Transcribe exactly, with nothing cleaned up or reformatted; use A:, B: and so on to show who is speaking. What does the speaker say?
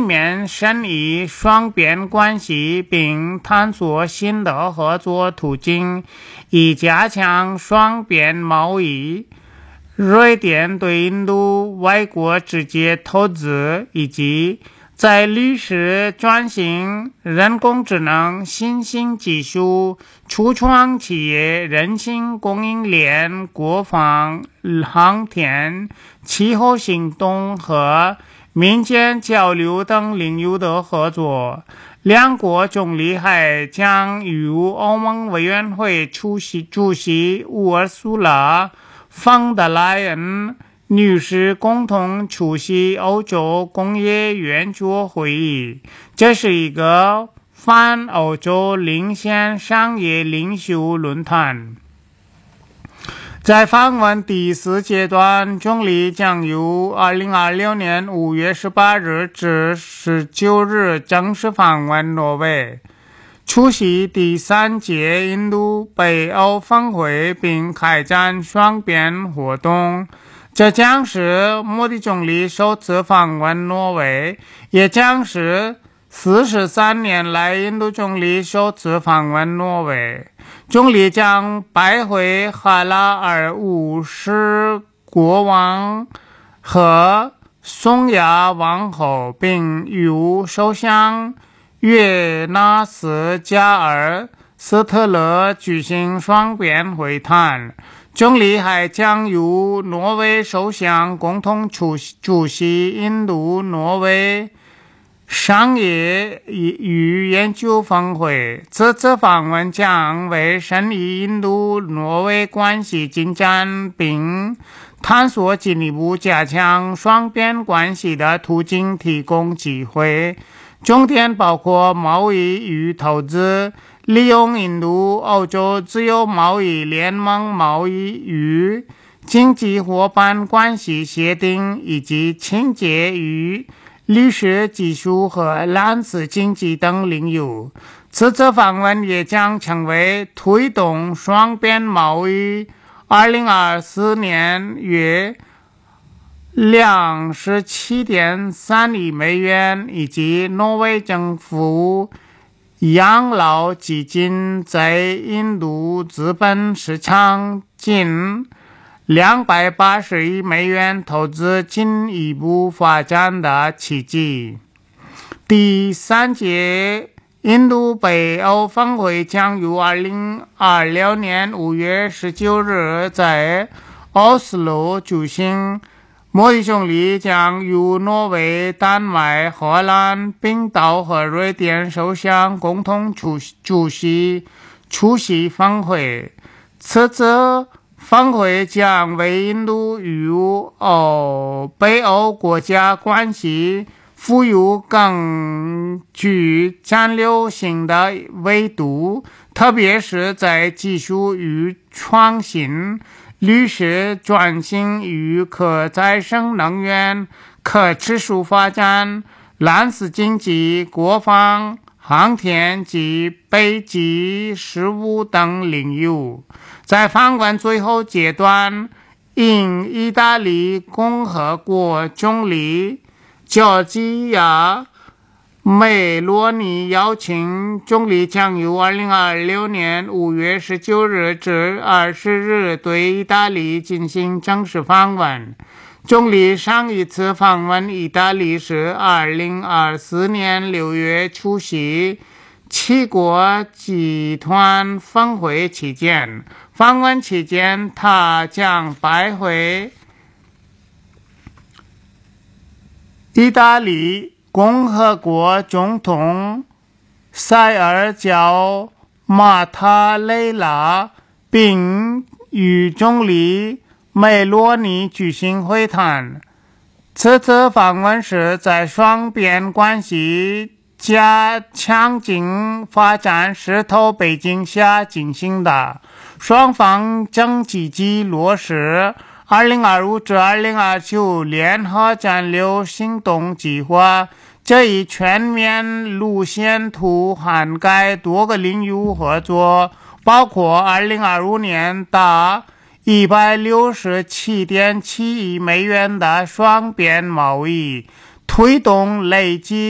A: 面审议双边关系，并探索新的合作途径，以加强双边贸易。瑞典对印度外国直接投资，以及在绿色转型、人工智能、新兴技术、初创企业、韧性供应链、国防、航天、气候行动和民间交流等领域的合作。两国总理还将与欧盟委员会主席主席乌尔苏拉冯德莱恩女士共同出席欧洲工业圆桌会议，这是一个泛欧洲领先商业领袖论坛。在访问第四阶段，总理将于二零二六年五月十八日至十九日正式访问挪威，出席第三届印度北欧峰会，并开展双边活动。这将是莫迪总理首次访问挪威，也将是四十三年来印度总理首次访问挪威。总理将拜会哈拉尔五世国王和宋亚王后，并与首相约纳斯加尔斯特勒举行双边会谈。总理还将与挪威首相共同出主席印度挪威商业与研究峰会。这次访问将为审议印度挪威关系进展并探索进一步加强双边关系的途径提供机会，重点包括贸易与投资，利用印度欧洲自由贸易联盟贸易与经济伙伴关系协定，以及清洁与绿色技术和蓝色经济等领域。此次访问也将成为推动双边贸易二零二四年约两十七点三亿美元，以及挪威政府养老基金在印度资本市场近两百八十亿美元投资进一步发展的契机。第三届印度北欧峰会将于二零二六年五月十九日在奥斯陆举行。莫迪总理将与挪威、丹麦、荷兰、冰岛和瑞典首相共同出主席出席峰会。此次峰会将为印度与欧北欧国家关系赋予更具战略性的维度，特别是在技术与创新、绿色转型与可再生能源、可持续发展、蓝色经济、国防、航天及北极事务等领域。在访问最后阶段，应意大利共和国总理乔治亚梅洛尼邀请，总理将于二零二六年五月十九日至二十日对意大利进行正式访问。总理上一次访问意大利是二零二四年六月出席七国集团峰会期间。访问期间，他将拜会意大利共和国总统塞尔焦马塔雷拉，并与总理梅洛尼举行会谈。此次访问是在双边关系加强劲发展势头背景下进行的，双方正积极落实二零二五至二零二九联合战略行动计划。这一全面路线图涵盖多个领域合作，包括二零二五年达一百六十七点七亿美元的双边贸易，推动累计